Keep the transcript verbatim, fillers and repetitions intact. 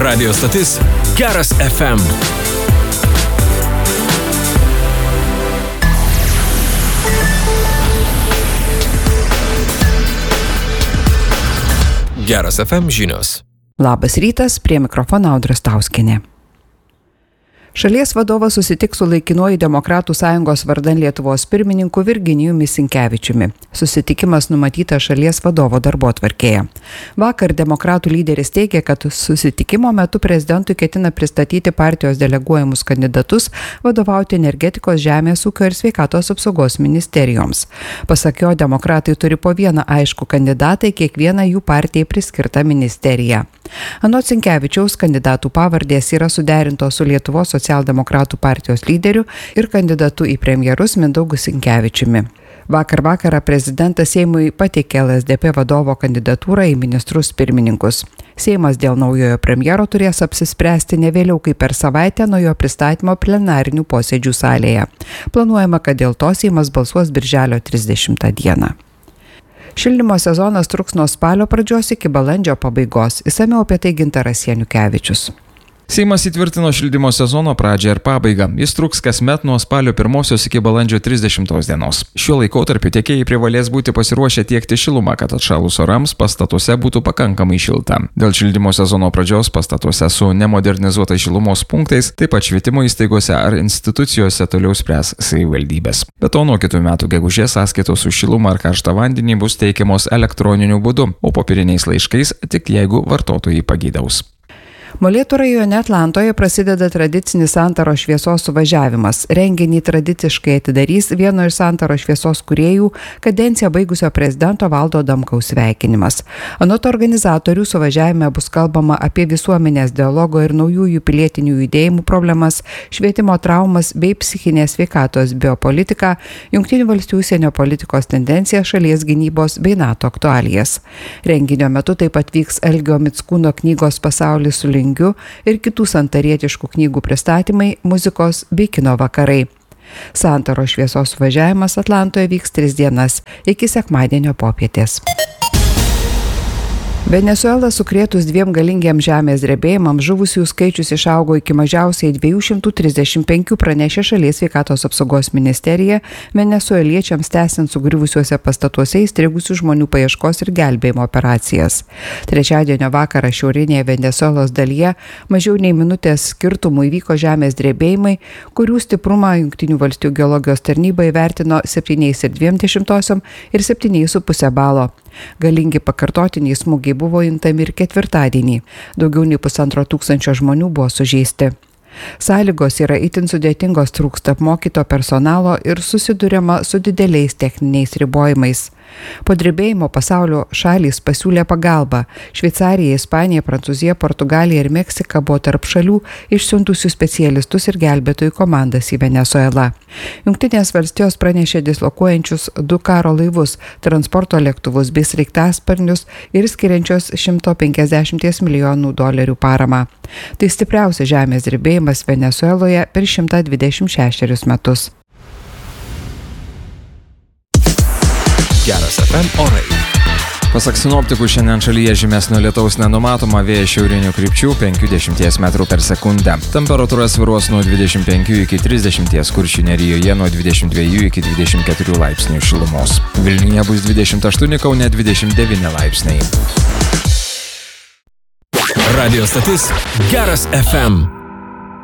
Radio stotis Geras F M. Geras F M žinios. Labas rytas, prie mikrofono Audra Stauskienė. Šalies vadovas susitiks su laikinuoju Demokratų sąjungos vardan Lietuvos pirmininku Virginijumi Sinkevičiumi. Susitikimas numatytas šalies vadovo darbotvarkėje. Vakar Demokratų lyderis teigė, kad susitikimo metu prezidentui ketina pristatyti partijos deleguojamus kandidatus vadovauti energetikos, žemės ūkio ir sveikatos apsaugos ministerijoms. Pasak jo, Demokratai turi po vieną aiškų kandidatą į kiekvieną jų partijai priskirtą ministeriją. Anot Sinkevičiaus, kandidatų pavardės yra suderintos su Lietuvos socialdemokratų partijos lyderiu ir kandidatu į premjerus Mindaugu Sinkevičiumi. Vakar vakarą prezidentas Seimui pateikė L S D P vadovo kandidatūrą į ministrus pirmininkus. Seimas dėl naujojo premjero turės apsispręsti ne vėliau kaip per savaitę nuo jo pristatymo plenarinių posėdžių salėje. Planuojama, kad dėl to Seimas balsuos birželio trisdešimtą dieną. Šildymo sezonas truks nuo spalio pradžios iki balandžio pabaigos. Išsamiau apie tai Gintaras Janukevičius. Seimas įtvirtino šildymo sezono pradžią ir pabaigą. Jis truks kasmet nuo spalio pirmosios iki balandžio trisdešimtos dienos. Šiuo laikotarpiu tiekėjai privalės būti pasiruošę tiekti šilumą, kad atšalus orams pastatuose būtų pakankamai šilta. Dėl šildymo sezono pradžios pastatuose su nemodernizuotais šilumos punktais, taip pat švietimo įstaigose ar institucijose toliau spręs savivaldybės. Be to, nuo kitų metų gegužės sąskaitos už šilumą ar karštą vandenį bus teikiamos elektroniniu būdu, o popieriniais laiškais tik jeigu vartotojai pageidaus. Molėtų rajone Atlantoje prasideda tradicinis Santaros šviesos suvažiavimas. Renginį tradiciškai atidarys vieno iš Santaros šviesos kūrėjų kadenciją baigusio prezidento Valdo Adamkaus sveikinimas. Anot organizatorių, suvažiavime bus kalbama apie visuomenės dialogo ir naujųjų pilietinių judėjimų problemas, švietimo traumas bei psichinės sveikatos biopolitiką, Jungtinių valstijų užsienio politikos tendencijas, šalies gynybos bei NATO aktualijas. Renginio metu taip pat vyks Algio Mickūno knygos Pasaulis su lingiu ir kitų santarietiškų knygų pristatymai, muzikos bei kino vakarai. Santaros šviesos suvažiavimas Atlantoje vyks tris dienas iki sekmadienio popietės. Venesuelą sukrėtus dviem galingiems žemės drebėjimams žuvusiųjų skaičius išaugo iki mažiausiai dviejų šimtų trisdešimt penkių, pranešė šalies sveikatos apsaugos ministerija, venesueliečiams tęsiant sugriuvusiuose pastatuose įstrigusių žmonių paieškos ir gelbėjimo operacijas. Trečiadienio vakarą šiaurinėje Venesuelos dalyje mažiau nei minutės skirtumų įvyko žemės drebėjimai, kurių stiprumą Jungtinių valstijų geologijos tarnyba įvertino septyniais ir dviem dešimtosiom ir septyniais su puse balo. Galingi pakartotiniai smūgiai buvo juntami ir ketvirtadienį. Daugiau nei pusantro tūkstančio žmonių buvo sužeisti. Sąlygos yra itin sudėtingos, trūksta apmokyto personalo ir susiduriama su dideliais techniniais ribojimais. Po drebėjimo pasaulio šalys pasiūlė pagalbą. Šveicarija, Ispanija, Prancūzija, Portugalija ir Meksika buvo tarp šalių išsiuntusių specialistus ir gelbėtojų komandas į Venesuelą. Jungtinės valstijos pranešė dislokuojančius du karo laivus, transporto lėktuvus bei sraigtasparnius ir skiriančios šimto penkiasdešimt milijonų dolerių paramą. Tai stipriausias žemės drebėjimas Venesueloje per šimtą dvidešimt šešerius metus. Geras F M orai. Pasak sinoptikų, šiandien šalyje žymesnio lietaus nenumatoma, vėjas šiaurinių krypčių penki dešimties metrų per sekundę. Temperatūra svyruos nuo dvidešimt penkių iki trisdešimties, Kuršių nerijoje nuo dvidešimt dviejų iki dvidešimt keturių laipsnių šilumos. Vilniuje bus dvidešimt aštuoni, Kaune dvidešimt devyni laipsniai. Radio stotis Geras F M.